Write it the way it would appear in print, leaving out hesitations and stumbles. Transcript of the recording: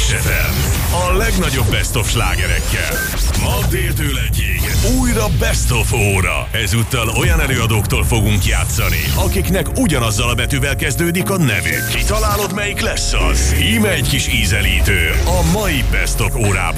Kiss FM. A legnagyobb Best of slágerekkel. Ma déltől egyig újra Best of óra. Ezúttal olyan előadóktól fogunk játszani, akiknek ugyanazzal a betűvel kezdődik a nevük. Kitalálod, melyik lesz az? Íme egy kis ízelítő a mai Best of órában.